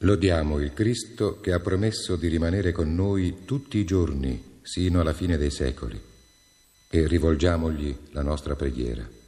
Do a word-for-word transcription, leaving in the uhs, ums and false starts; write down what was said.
Lodiamo il Cristo che ha promesso di rimanere con noi tutti i giorni, sino alla fine dei secoli, e rivolgiamogli la nostra preghiera.